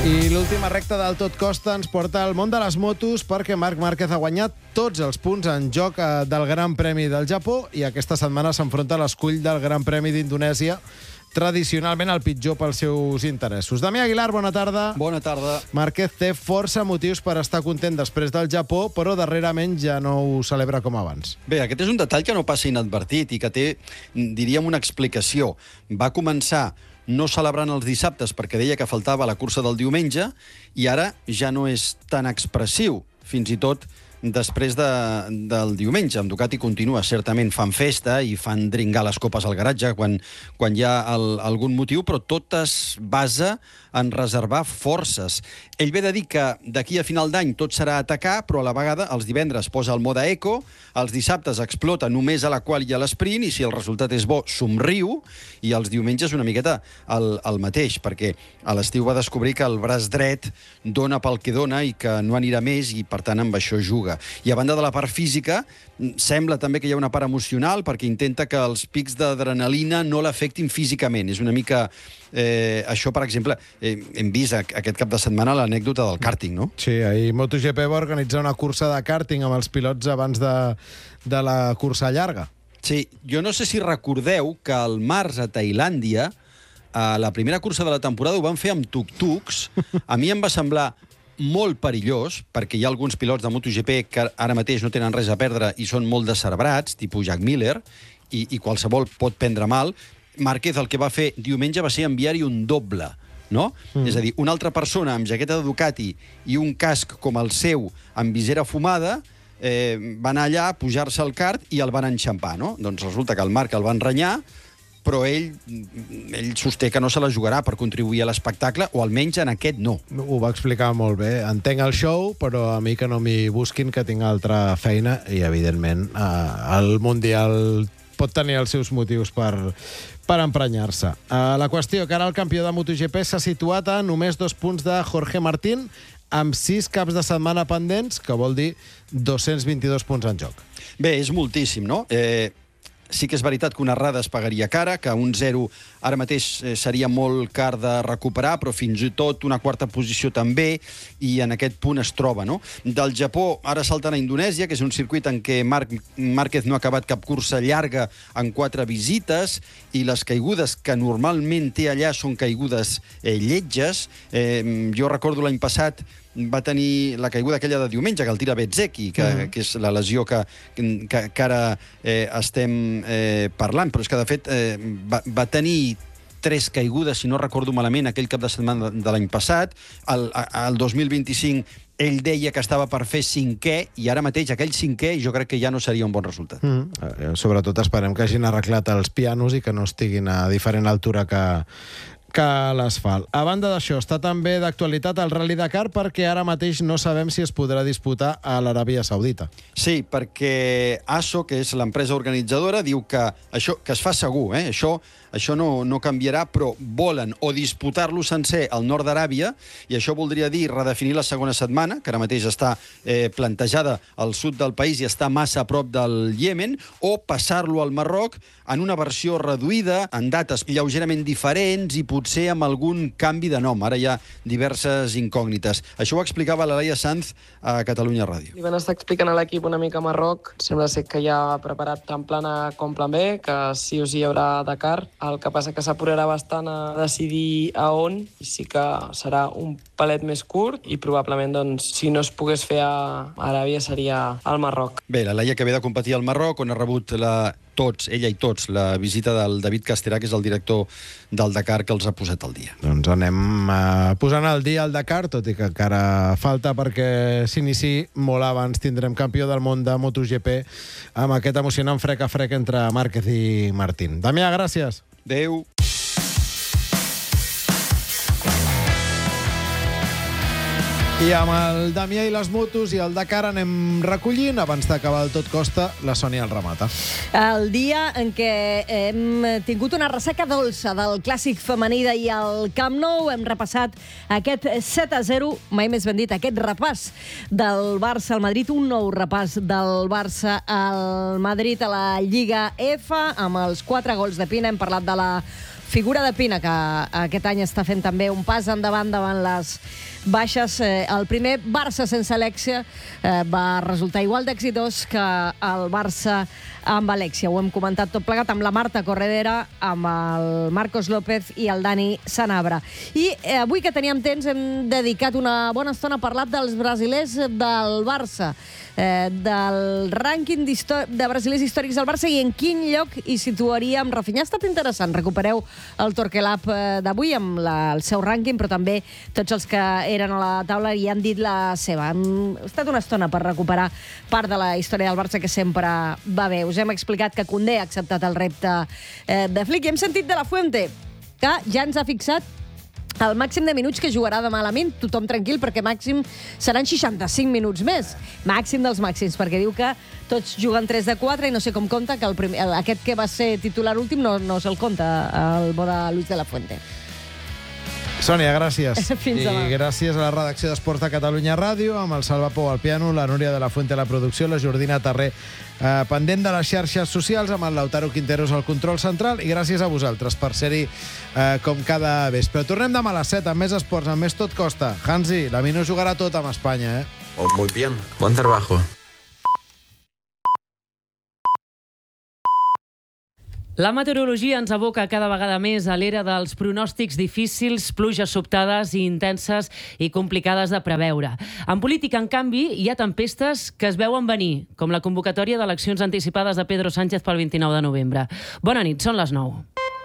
I l'última recta del Tot Costa ens porta al món de les motos perquè Marc Márquez ha guanyat tots els punts en joc del Gran Premi del Japó i aquesta setmana s'enfronta a l'escull del Gran Premi d'Indonèsia, tradicionalment el pitjor pels seus interessos. Damià Aguilar, bona tarda. Bona tarda. Márquez té força motius per estar content després del Japó, però darrerament ja no ho celebra com abans. Bé, aquest és un detall que no passa inadvertit i que té, diríem, una explicació. Va començar no celebrant els dissabtes perquè deia que faltava la cursa del diumenge i ara ja no és tan expressiu, fins i tot després del diumenge. Amb Ducati continua, certament fan festa i fan dringar les copes al garatge quan hi ha algun motiu, però tot es basa en reservar forces. Ell ve de dir que d'aquí a final d'any tot serà atacar, però a la vegada els divendres posa el mode eco, els dissabtes explota només a la qual i a l'esprint, i si el resultat és bo, somriu, i els diumenges una miqueta el mateix, perquè a l'estiu va descobrir que el braç dret dona pel que dona i que no anirà més, i per tant amb això juga. I a banda de la part física, sembla també que hi ha una part emocional, perquè intenta que els pics d'adrenalina no l'afectin físicament. És una mica això, per exemple, hem vist aquest cap de setmana l'anècdota del kàrting, no? Sí, ahir MotoGP va organitzar una cursa de kàrting amb els pilots abans de la cursa llarga. Sí, jo no sé si recordeu que al març a Tailàndia, a la primera cursa de la temporada ho van fer amb tuk-tuks. A mi em va semblar molt perillós, perquè hi ha alguns pilots de MotoGP que ara mateix no tenen res a perdre i són molt descerebrats, tipus Jack Miller, i qualsevol pot prendre mal. Márquez el que va fer diumenge va ser enviar-hi un doble, no? És a dir, una altra persona amb jaqueta de Ducati i un casc com el seu amb visera fumada va anar allà a pujar-se al kart i el van enxampar, no? Doncs resulta que el Marc el van renyar, però ell sosté que no se la jugarà per contribuir a l'espectacle, o almenys en aquest no. Ho va explicar molt bé. Entenc el show, però a mi que no m'hi busquin, que tinc altra feina, i evidentment el Mundial pot tenir els seus motius per emprenyar-se. La qüestió que ara el campió de MotoGP s'ha situat a només 2 punts de Jorge Martín, amb 6 caps de setmana pendents, que vol dir 222 punts en joc. Bé, és moltíssim, no? Sí que és veritat que una errada es pagaria cara, que un 0 ara mateix seria molt car de recuperar, però fins i tot una quarta posició també, i en aquest punt es troba, no? Del Japó ara salten a Indonèsia, que és un circuit en què Márquez no ha acabat cap cursa llarga en 4 visites, i les caigudes que normalment té allà són caigudes lletges. Jo recordo l'any passat va tenir la caiguda aquella de diumenge, que el tira Bezzecchi, que és la lesió que ara estem parlant, però és que, de fet, va tenir 3 caigudes, si no recordo malament, aquell cap de setmana de l'any passat. El 2025 ell deia que estava per fer 5è, i ara mateix aquell 5è jo crec que ja no seria un bon resultat. Sobretot esperem que hagin arreglat els pianos i que no estiguin a diferent altura que l'asfalt. A banda d'això, està també d'actualitat el Rally Dakar, perquè ara mateix no sabem si es podrà disputar a l'Aràbia Saudita. Sí, perquè ASO, que és l'empresa organitzadora, diu que això que es fa segur, això no canviarà, però volen o disputar-lo sencer al nord d'Aràbia, i això voldria dir redefinir la segona setmana, que ara mateix està plantejada al sud del país i està massa a prop del Iemen, o passar-lo al Marroc en una versió reduïda, en dates lleugerament diferents i potser amb algun canvi de nom. Ara hi ha diverses incògnites. Això ho explicava la Laia Sanz a Catalunya Ràdio. Li van estar explicant a l'equip una mica a Marroc. Sembla ser que ja ha preparat tant plan A com plan B, que sí o sí hi haurà Dakar. El que passa que s'apurarà bastant a decidir a on, i sí que serà un palet més curt, i probablement, doncs, si no es pogués fer a Aràbia, seria al Marroc. Bé, la Laia, que ve de competir al Marroc, on ha rebut ella i tots, la visita del David Casterà, que és el director del Dakar, que els ha posat al dia. Doncs anem posant al dia el Dakar, tot i que encara falta perquè s'iniciï molt abans. Tindrem campió del món de MotoGP amb aquest emocionant frec a frec entre Márquez i Martín. Damià, gràcies. Adéu. I amb el Damià i les motos i el Dakar anem recollint, abans d'acabar el Tot Costa, la Sònia el remata. El dia en què hem tingut una ressaca dolça del clàssic femení d'ahir al Camp Nou, hem repassat aquest 7-0, mai més ben dit, aquest repàs del Barça al Madrid, un nou repàs del Barça al Madrid a la Lliga F, amb els 4 gols de Pina. Hem parlat de la figura de pina, que aquest any està fent també un pas endavant davant les baixes. El primer Barça sense Alexia va resultar igual d'exitós que el Barça amb Alexia. Ho hem comentat tot plegat amb la Marta Corredera, amb el Marcos López i el Dani Sanabra. I avui que teníem temps hem dedicat una bona estona a parlar dels brasilers del Barça, del rànquing de brasilers històrics del Barça i en quin lloc hi situaríem. Rafinha, ha estat interessant. Recupereu el Torquelab d'avui amb el seu rànquing, però també tots els que eren a la taula i han dit la seva. Ha estat una estona per recuperar part de la història del Barça que sempre va bé. Us hem explicat que Koundé ha acceptat el repte de Flick i hem sentit de la Fuente, que ja ens ha fixat el màxim de minuts que jugarà demà a la Mint. Tothom tranquil, perquè màxim seran 65 minuts més. Màxim dels màxims, perquè diu que tots juguen 3 de 4 i no sé com compta que aquest que va ser titular últim no se'l compta, el bo de Luis de la Fuente. Sònia, gràcies. Fins demà. I gràcies a la redacció d'Esports de Catalunya Ràdio, amb el Salva Pou al piano, la Núria de la Fuente a la producció, la Jordina Tarré pendent de les xarxes socials, amb el Lautaro Quinteros al control central, i gràcies a vosaltres per ser-hi com cada vespre. Tornem demà a les 7 amb més esports, amb més Tot Costa. Hansi, la Mino jugarà tot amb Espanya, Oh, muy bien. Buen trabajo. La meteorologia ens aboca cada vegada més a l'era dels pronòstics difícils, pluges sobtades i intenses i complicades de preveure. En política, en canvi, hi ha tempestes que es veuen venir, com la convocatòria d'eleccions anticipades de Pedro Sánchez pel 29 de novembre. Bona nit, són les 9.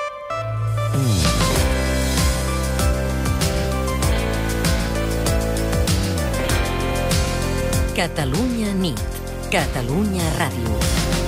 Catalunya nit. Catalunya ràdio.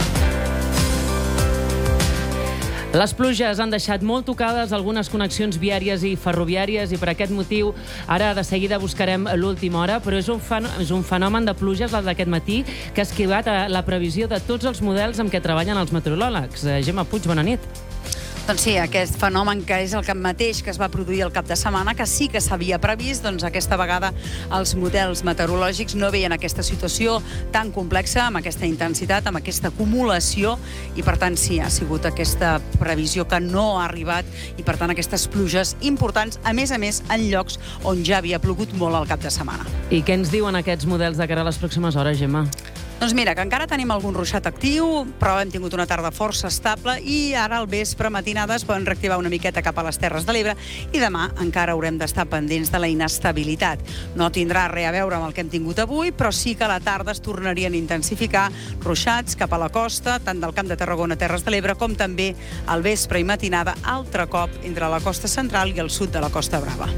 Les pluges han deixat molt tocades algunes connexions viàries i ferroviàries i per aquest motiu ara de seguida buscarem l'última hora, però és un fenomen de pluges, el d'aquest matí, que ha esquivat la previsió de tots els models amb què treballen els meteoròlegs. Gemma Puig, bona nit. Doncs sí, aquest fenomen que és el mateix que es va produir el cap de setmana, que sí que s'havia previst, doncs aquesta vegada els models meteorològics no veien aquesta situació tan complexa, amb aquesta intensitat, amb aquesta acumulació, i per tant sí, ha sigut aquesta previsió que no ha arribat, i per tant aquestes pluges importants, a més, en llocs on ja havia plogut molt el cap de setmana. I què ens diuen aquests models de cara a les pròximes hores, Gemma? Doncs mira, que encara tenim algun ruixat actiu, però hem tingut una tarda força estable i ara al vespre, matinades, poden reactivar una miqueta cap a les Terres de l'Ebre i demà encara haurem d'estar pendents de la inestabilitat. No tindrà res a veure amb el que hem tingut avui, però sí que a la tarda es tornarien a intensificar ruixats cap a la costa, tant del Camp de Tarragona a Terres de l'Ebre, com també al vespre i matinada, altre cop entre la costa central i el sud de la Costa Brava.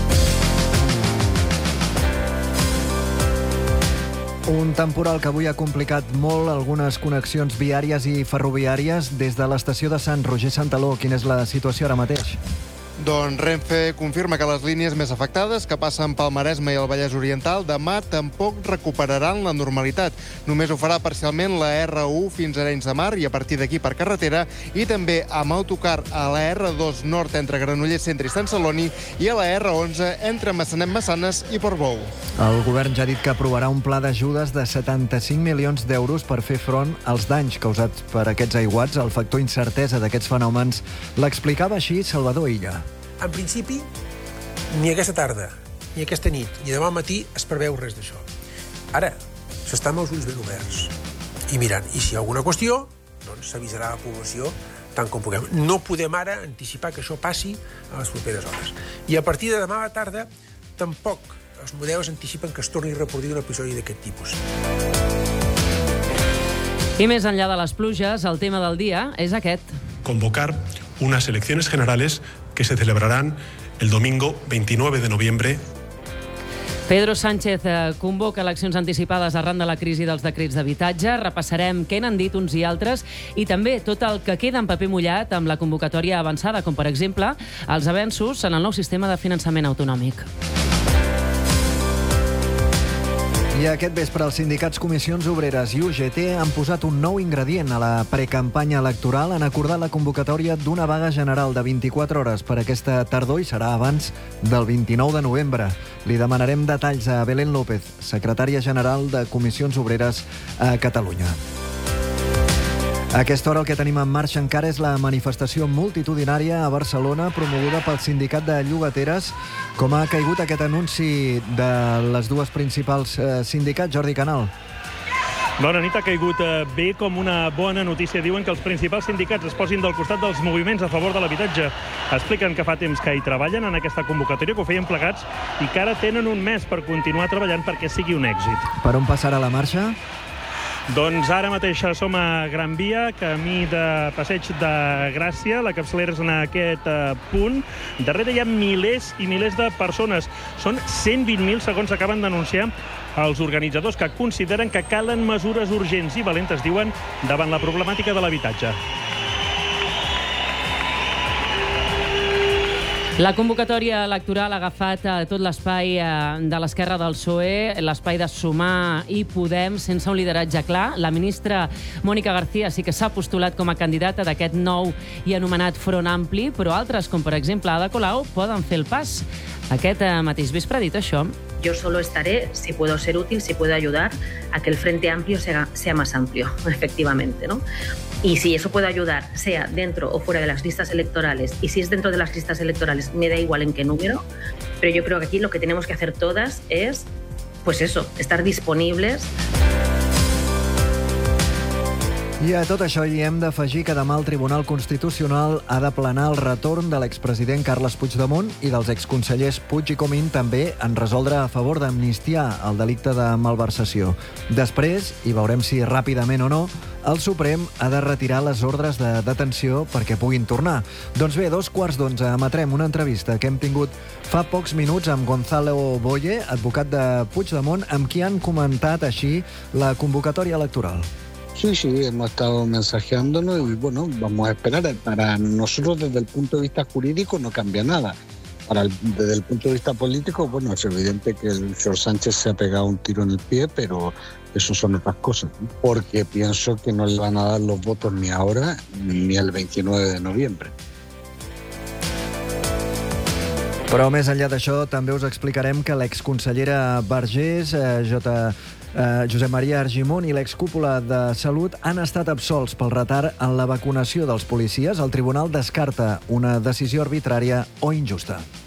Un temporal que avui ha complicat molt algunes connexions viàries i ferroviàries des de l'estació de Sant Roger Santaló. Quina és la situació ara mateix? Doncs Renfe confirma que les línies més afectades, que passen pel Maresme i el Vallès Oriental, demà tampoc recuperaran la normalitat. Només ho farà parcialment la R1 fins a Arenys de Mar i a partir d'aquí per carretera, i també amb autocar a la R2 nord entre Granollers Centre i Sant Celoni i a la R11 entre Massanet-Massanes i Portbou. El govern ja ha dit que aprovarà un pla d'ajudes de 75 milions d'euros per fer front als danys causats per aquests aiguats. El factor incertesa d'aquests fenòmens l'explicava així Salvador Illa. En principi, ni aquesta tarda, ni aquesta nit, ni demà al matí es preveu res d'això. Ara, s'està amb els ulls ben oberts i mirant. I si hi ha alguna qüestió, doncs s'avisarà la població tant com puguem. No podem ara anticipar que això passi a les properes hores. I a partir de demà a la tarda, tampoc els models anticipen que es torni a reproduir un episodi d'aquest tipus. I més enllà de les pluges, el tema del dia és aquest. Convocar unas elecciones generales que se celebrarán el domingo 29 de noviembre. Pedro Sánchez convoca eleccions anticipades arran de la crisi dels decrets d'habitatge. Repassarem què n'han dit uns i altres i també tot el que queda en paper mullat amb la convocatòria avançada, com per exemple els avenços en el nou sistema de finançament autonòmic. I aquest vespre els sindicats Comissions Obreres i UGT han posat un nou ingredient a la precampanya electoral. Han acordat la convocatòria d'una vaga general de 24 hores per aquesta tardor i serà abans del 29 de novembre. Li demanarem detalls a Belén López, secretària general de Comissions Obreres a Catalunya. A aquesta hora el que tenim en marxa encara és la manifestació multitudinària a Barcelona promoguda pel sindicat de llogateres. Com ha caigut aquest anunci de les dues principals sindicats, Jordi Canal? Bona nit, ha caigut bé com una bona notícia. Diuen que els principals sindicats es posin del costat dels moviments a favor de l'habitatge. Expliquen que fa temps que hi treballen en aquesta convocatòria, que ho feien plegats, i que ara tenen un mes per continuar treballant perquè sigui un èxit. Per on passarà la marxa? Doncs ara mateix som a Gran Via, camí de Passeig de Gràcia. La capçalera és en aquest punt. Darrere hi ha milers i milers de persones. Són 120.000, segons acaben d'anunciar els organitzadors, que consideren que calen mesures urgents i valentes, diuen, davant la problemàtica de l'habitatge. La convocatòria electoral ha agafat tot l'espai de l'esquerra del PSOE, l'espai de Sumar i Podem, sense un lideratge clar. La ministra Mònica García sí que s'ha postulat com a candidata d'aquest nou i anomenat Front Ampli, però altres, com per exemple Ada Colau, poden fer el pas. Aquest mateix vespre ha dit això. Yo solo estaré si puedo ser útil, si puedo ayudar a que el Frente Amplio sea más amplio, efectivamente, ¿no? Y si eso puede ayudar, sea dentro o fuera de las listas electorales, y si es dentro de las listas electorales, me da igual en qué número, pero yo creo que aquí lo que tenemos que hacer todas es, pues eso, estar disponibles. I a tot això hi hem d'afegir que demà el Tribunal Constitucional ha de planar el retorn de l'expresident Carles Puigdemont i dels exconsellers Puig i Comín també en resoldre a favor d'amnistiar el delicte de malversació. Després, i veurem si ràpidament o no, el Suprem ha de retirar les ordres de detenció perquè puguin tornar. Doncs bé, 11:15 emetrem una entrevista que hem tingut fa pocs minuts amb Gonzalo Boye, advocat de Puigdemont, amb qui han comentat així la convocatòria electoral. Sí, hemos estado mensajeándonos y bueno, vamos a esperar. Para nosotros desde el punto de vista jurídico no cambia nada. Desde el punto de vista político, bueno, es evidente que el señor Sánchez se ha pegado un tiro en el pie, pero eso son otras cosas, ¿no? Porque pienso que no le van a dar los votos ni ahora ni el 29 de noviembre. Però més enllà d'això, també us explicarem que l'exconsellera Vergés, Josep Maria Argimon i l'excúpula de Salut han estat absolts pel retard en la vacunació dels policies. El tribunal descarta una decisió arbitrària o injusta.